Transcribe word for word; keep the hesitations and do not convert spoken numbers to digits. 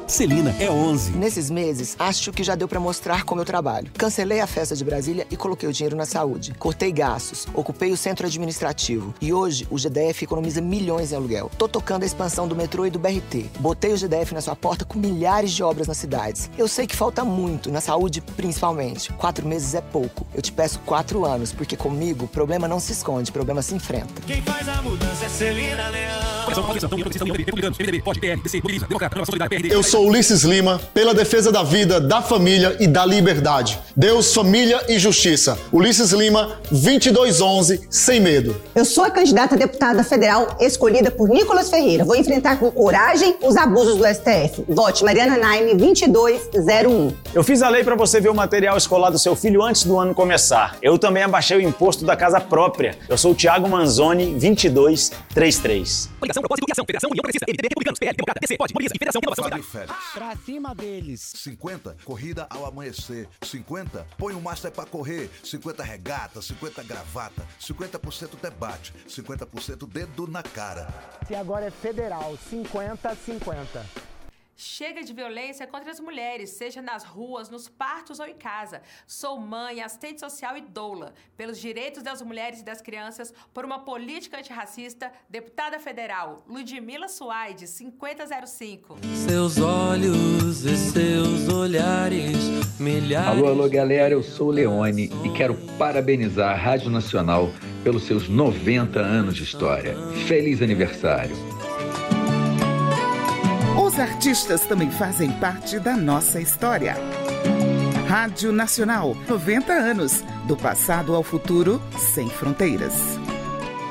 Celina é onze. Nesses meses, acho que já deu pra mostrar como eu trabalho. Cancelei a festa de Brasília e coloquei o dinheiro na saúde. Cortei gastos, ocupei o centro administrativo. E hoje, o G D F economiza milhões em aluguel. Tô tocando a expansão do metrô e do B R T. Botei o G D F na sua porta com milhares de obras nas cidades. Eu sei que falta muito, na saúde principalmente. Quatro meses é pouco. Eu te peço quatro anos, porque comigo, problema não se esconde, problema se enfrenta. Quem faz a mudança é Celina Leão. Eu sou Ulisses Lima, pela defesa da vida, da família e da liberdade. Deus, família e justiça. Ulisses Lima, vinte e dois onze, sem medo. Eu sou a candidata a deputada federal escolhida por Nicolas Ferreira. Vou enfrentar com coragem os abusos do S T F. Vote Mariana Naime, vinte e dois zero um. Eu fiz a lei para você ver o material escolar do seu filho antes do ano começar. Eu também abaixei o imposto da casa própria. Eu sou o Thiago Manzoni, vinte e dois trinta e três. Coligação, propósito, criação, federação, União Progressista, M D B, Republicanos, P L, Democrata, D C, Pode, Mobiliza, Federação, Inovação, Sociedade. Pra cima deles. cinquenta, corrida ao amanhecer. cinquenta, põe o master pra correr. cinquenta, regata. cinquenta, gravata. cinquenta por cento debate. cinquenta por cento dedo na cara. E agora é federal, cinquenta a cinquenta. Chega de violência contra as mulheres, seja nas ruas, nos partos ou em casa. Sou mãe, assistente social e doula. Pelos direitos das mulheres e das crianças, por uma política antirracista, deputada federal Ludmila Suaide, cinquenta zero cinco. Seus olhos e seus olhares, milhares... Alô, alô, galera, eu sou o Leone e quero parabenizar a Rádio Nacional pelos seus noventa anos de história. Feliz aniversário! Os artistas também fazem parte da nossa história. Rádio Nacional, noventa anos, do passado ao futuro, sem fronteiras.